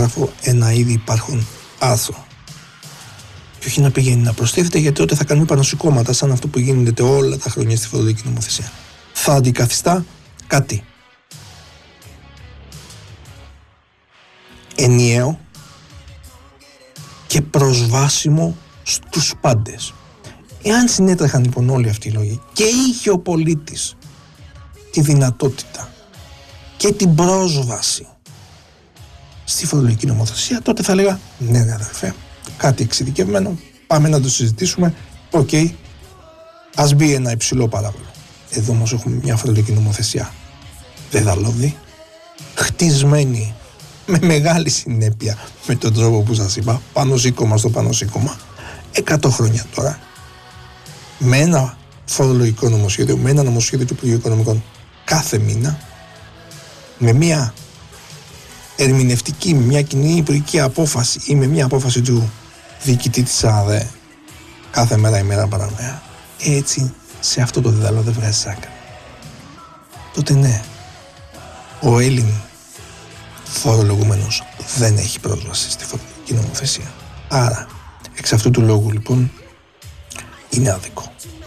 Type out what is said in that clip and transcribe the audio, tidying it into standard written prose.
γράφω ένα ήδη υπάρχον άρθρο. Και όχι να πηγαίνει να προστίθεται, γιατί τότε θα κάνουμε πανωσικώματα σαν αυτό που γίνεται όλα τα χρόνια στη φορολογική νομοθεσία. Θα αντικαθιστά κάτι ενιαίο και προσβάσιμο στους πάντες. Εάν συνέτρεχαν λοιπόν όλοι αυτοί οι λόγοι και είχε ο πολίτης τη δυνατότητα και την πρόσβαση στη φορολογική νομοθεσία, τότε θα έλεγα ναι αδερφέ, κάτι εξειδικευμένο, πάμε να το συζητήσουμε, οκ, ας μπει ένα υψηλό παράγωγο. Εδώ όμως έχουμε μια φορολογική νομοθεσία δεδαλώδη, χτισμένη με μεγάλη συνέπεια με τον τρόπο που σας είπα, πάνω σήκωμα στο πάνω σήκωμα, 100 χρόνια τώρα, με ένα φορολογικό νομοσχέδιο, με ένα νομοσχέδιο του Υπουργείου Οικονομικών κάθε μήνα, με μια ερμηνευτική, με μια κοινή υπουργική απόφαση ή με μια απόφαση του διοικητή της ΑΔΕ κάθε μέρα ημέρα παραμέρα, έτσι σε αυτό το δεδαλό δεν βγάζει άκρη. Τότε ναι, ο Έλλην φορολογούμενος δεν έχει πρόσβαση στη φορολογική νομοθεσία. Άρα, εξ αυτού του λόγου λοιπόν, είναι άδικο